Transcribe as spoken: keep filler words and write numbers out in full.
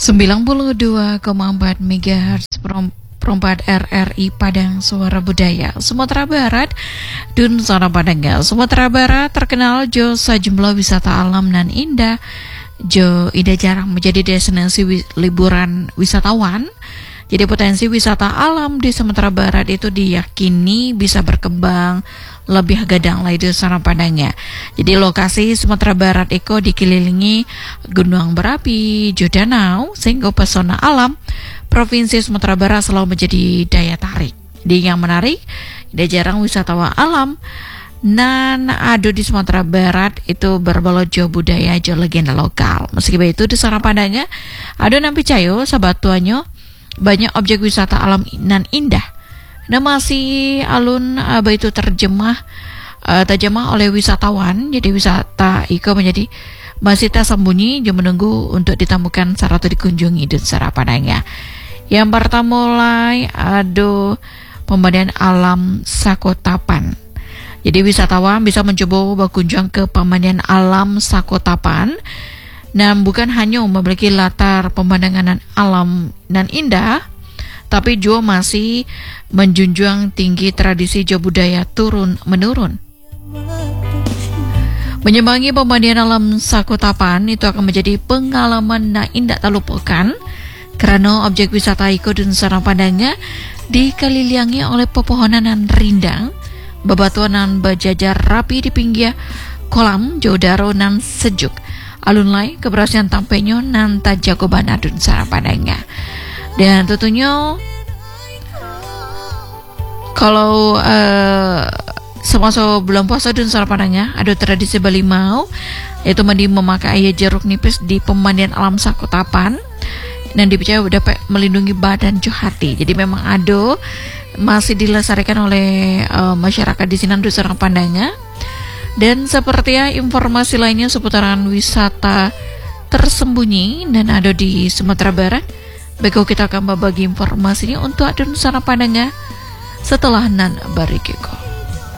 sembilan puluh dua koma empat megahertz perempat R R I Padang Suara Budaya Sumatera Barat dan Zona Padang. Sumatera Barat terkenal jo sejumlah wisata alam dan indah. Jo ida jarang menjadi destinasi wi- liburan wisatawan. Jadi potensi wisata alam di Sumatera Barat itu diyakini bisa berkembang lebih gadang lagi di sana padangnya. Jadi lokasi Sumatera Barat itu dikelilingi gunung berapi, danau, sehingga pesona alam Provinsi Sumatera Barat selalu menjadi daya tarik. Jadi yang menarik, tidak jarang wisatawan alam nan ada di Sumatera Barat itu berbalut jo budaya jo legenda lokal. Meskipun itu di sana padangnya ada nampi cayo sahabat tuanya banyak objek wisata alam nan indah. Nah masih alun apa itu terjemah uh, terjemah oleh wisatawan. Jadi wisata itu menjadi masih tersembunyi yang menunggu untuk ditemukan serta dikunjungi dan secara padangnya. Yang pertama mulai ada pemandian alam Sakotapan. Jadi wisatawan bisa mencoba berkunjung ke pemandian alam Sakotapan. Dan bukan hanya memiliki latar pemandangan alam dan indah, tapi juga masih menjunjung tinggi tradisi jo budaya turun menurun. Menyambangi pemandian alam Sakotapan itu akan menjadi pengalaman yang indah tak lupakan, karena objek wisata Iko dan sarang padangnya dikelilingi oleh pepohonan yang rindang, bebatuan yang berjajar rapi di pinggir kolam jodaro nan sejuk. Alun lai keberhasilan tampaknya nanta jagoban adun sarang padangnya. Dan tentunya kalau uh, semasa bulan puasa dan sarang padangnya ada tradisi Bali mau yaitu mandi memakai air jeruk nipis di pemandian alam Sakotapan dan dipercaya dapat melindungi badan jo hati. Jadi memang ada masih dilestarikan oleh uh, masyarakat di sini dan sarang padangnya. Dan seperti ya informasi lainnya seputaran wisata tersembunyi dan ada di Sumatera Barat, baiklah kita akan berbagi informasinya untuk adun sana padangnya setelah nan barikiko.